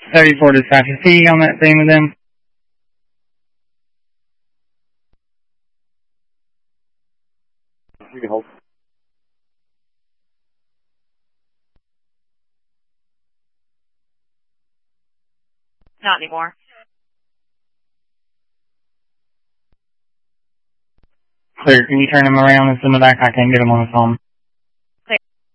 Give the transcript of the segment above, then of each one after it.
34 dispatch. Is he on that scene with them? You can hold. Not anymore. Clear. Can you turn him around and send him back? I can't get him on the phone. Clear.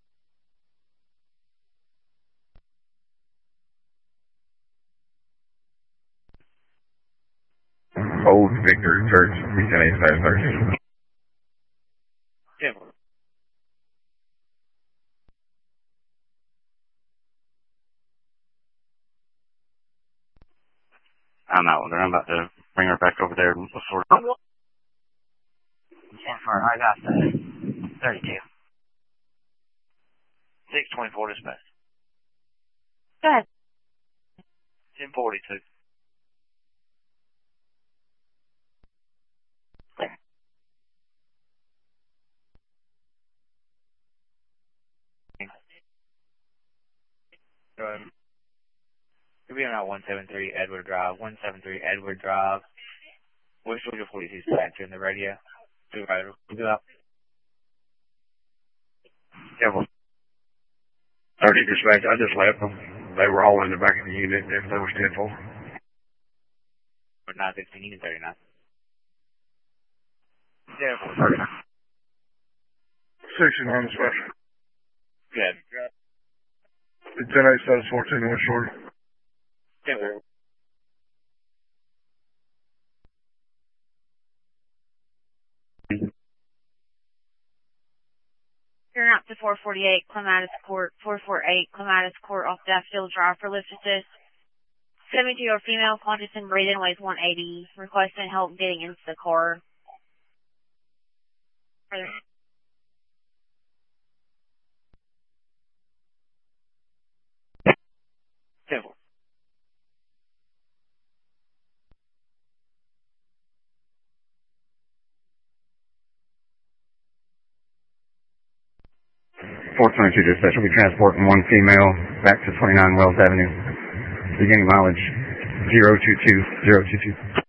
Old Victor Church, Mechanics 530. Yeah. I'm out with her. I'm about to bring her back over there and sort of. I got 32. 624 dispatch. Go ahead. 1042. Clear. You'll be on out 173 Edward Drive. 173 Edward Drive. West Georgia 42 dispatcher in the radio. Supervisor. Go out. Yeah, well, 30 dispatch. I just left them. They were all in the back of the unit. Everything was 10-4. 915, Unit 39. Yeah, 30. 69 dispatch. Good. 10-8 status 14 West Shore. Yeah, You're out to 448 Clematis Court, 448 Clematis Court off Daffodil Drive for lift assist. 72-year-old female, conscious and breathing, weighs 180, requesting help getting into the car. Further. Simple. .422 dispatch will be transporting one female back to 29 Wells Avenue. Beginning mileage 022.